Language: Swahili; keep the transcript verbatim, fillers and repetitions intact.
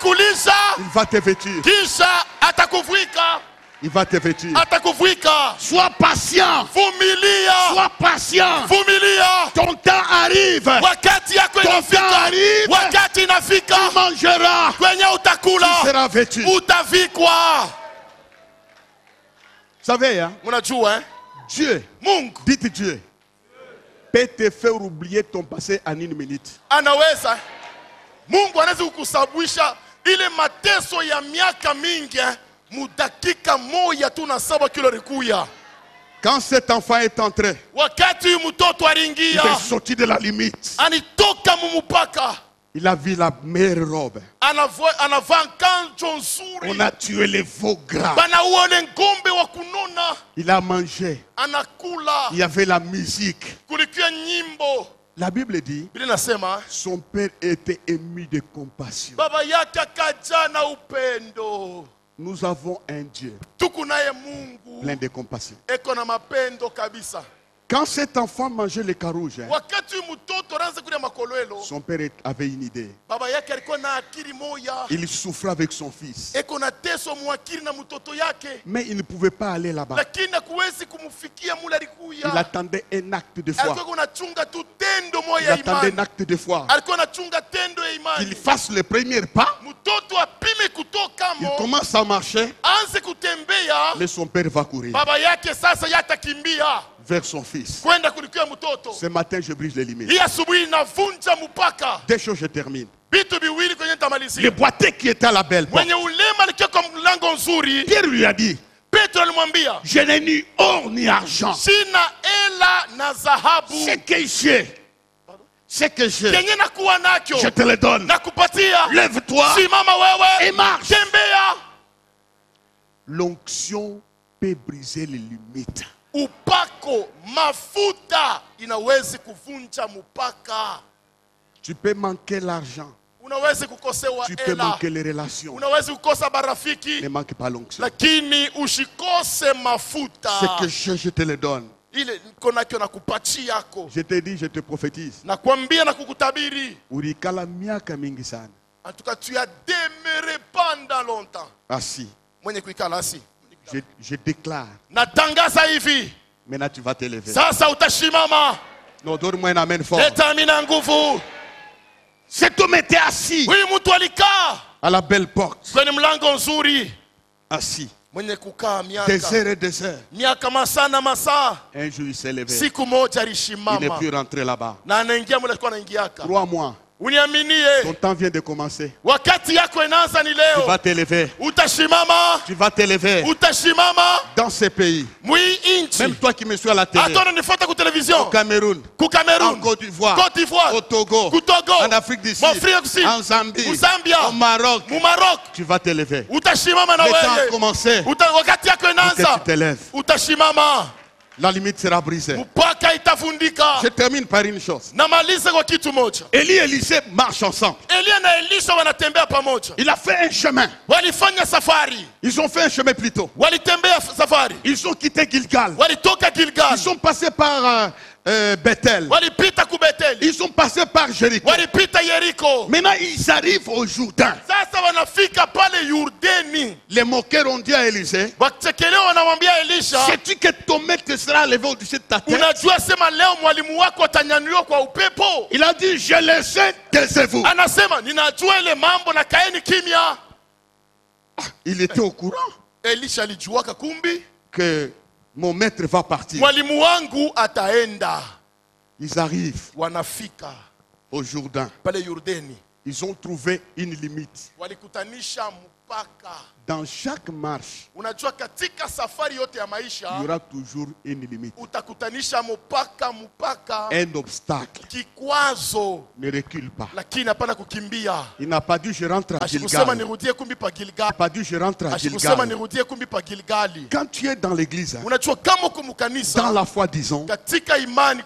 atakulisha, il va te vêtir, kisha atakuvika, il va te vêtir. atakuvika. Sois patient, Vumilia, sois patient. vumilia. Ton temps arrive, Wakati yako ton temps inafika, arrive, wakati inafika, tu mangeras, kwenye tu utakula, seras vêtu. Vous utavikwa. savez, hein, Unajua eh? Dieu, Mungu dites Dieu, peut te faire oublier ton passé en une minute. anaweza, Mungu anaweza kukusababisha ile mateso ya miaka mingi eh, mudakika moja tu na saba kilo rikuya. Quand cet enfant est entré, Wakati huyu mtoto il aliingia, est sorti de la limite. anitoka mumupaka, Il a vu la meilleure robe. anavaa anavaa kanjo On nzuri, a tué les veaux gras. banauone ngombe wa kunona, Il a mangé. anakula, Il y avait la musique. kulikuwa nyimbo. La Bible dit, Biblia inasema son père était ému de compassion. baba yake akaja na upendo. Nous avons un Dieu Tuko naye Mungu plein de compassion. eko na mapendo kabisa. Quand cet enfant mangeait les carouges, hein, Wakati mtoto anaanza kula makolelo, son père avait une idée. baba yake alikuwa na akili moya, Il souffrait avec son fils. eko na teso mwakili na mtoto yake, Mais il ne pouvait pas aller là-bas. lakini hakuwezi kumfikia mule Il alikuya. attendait un acte de Alikuwa foi. kunachunga tu tendo Il moya ya attendait un imani, acte de foi. alikuwa anachunga tendo ya Qu'il imani. fasse le premier pas. Mtoto apime kutoka Il mo, commence à marcher. anze kutembea, Mais son père va courir baba yake sasa yatakimbia vers son fils. kwenda kulikia mtoto. Ce matin, je brise les limites. Hii asubuhi navunja mpaka. Deux choses, je termine. Vitu viwili kwenye Le tamalizia. boiteux qui était à la belle porte, Mwenye ulema alikia kwa mlango nzuri, Pierre lui a dit, Petro alimwambia, je n'ai ni or ni argent. sina ela na dhahabu, Ce que j'ai, ce que j'ai, kenye nakuwa nacho je te le donne. nakupatia. Lève-toi Simama et wewe, marche. tembea. L'onction peut briser les limites. Upako mafuta inawezi kuvunja mpaka. Tu peux manquer l'argent. Unawezi kukosewa Tu peux ela, manquer les relations. unawezi kukosa barafiki, Ne manque pas l'onction. lakini ushikose mafuta. Ce que j'ai, je te le donne. Ile niko nacho na kupachi yako, Je te dis, je te prophétise. nakwambia na kukutabiri. Urikala miaka mingi sana. En tout cas, tu as demeuré pendant longtemps. Assis. Mwenye kuikala asi. Je, je déclare. Natangaza hivi, Maintenant, tu vas te lever. sasa utashimama. Non, donne-moi un amen fort. Leta amina nguvu. Cet homme était assis Huyu mtu alikaa à la belle porte. kwenye mlango nzuri, Assis. mwenye kukaa Des miaka heures et des heures. miaka masaa na masaa. Un jour, il s'est levé. Siku moja Il n'est alishimama plus rentré là-bas. na anaingia mule alikuwa anaingiaka. Crois-moi, Uniaminie, ton temps vient de commencer. wakati yako inaanza ni Tu leo. vas te lever. Utashimama, Tu vas te lever utashimama dans ce pays. mwi inchi. Même toi qui me suis à la télé. Hata unanifuata ku Au television, Cameroun. ku En Cameroon, Côte d'Ivoire. Côte d'Ivoire, Au Togo. ku Togo, En Afrique du Sud. Afrika Kusini, En Zambie. mu Zambia, Au Maroc. mu Maroc. Tu vas te lever. Utashimama na Le temps a wewe. commencé Uta, wakati yako pour que inaanza, tu te lèves. utashimama, La limite sera brisée. mpaka itavundika. Je termine par une chose. Namalize kwa kitu moja. Élie et Élisée marchent ensemble. Elia na Elisha wanatembea pamoja, Il a fait un chemin. walifanya safari, Ils ont fait un chemin plus tôt. walitembea safari, Ils ont quitté Gilgal. walitoka Gilgal, Ils sont passés par euh, euh, Bethel. walipita ku Beteli, Ils sont passés par Jéricho. walipita Yeriko. Maintenant, ils arrivent au Jourdain. Sasa wanafika pale Yordani, Les moqueurs ont dit à Élisée, wakichekelewa wanamwambia Elisha, sais-tu que ton maître sera levé au-dessus de ta tête? unajua sema leo mwalimu wako atanyanyuliwa kwa upepo? Il a dit, je le sais, taisez-vous. Anasema ninajua ile mambo na kaeni kimya. Il était au courant Elisha alijuaka kumbi que mon maître va partir. mwalimu wangu ataenda. Ils arrivent Wanafika au Jourdain. pale Yordani, Ils ont trouvé une limite. walikutanisha mpaka. Dans chaque marche, Unajua katika safari yote ya il y maisha aura toujours une limite. utakutanisha mpaka mpaka Un obstacle. kikwazo, Ne recule pas. lakini hapana kukimbia. Il n'a pas dit je rentre à Asikusema Gilgal. nirudie kumbi pa Il n'a Gilgal, pas dit je rentre à asikusema Gilgal. nirudie kumbi pa Gilgali. Quand tu es dans l'église, hein, Unajua kama uko dans mkanisa la foi, disons, katika imani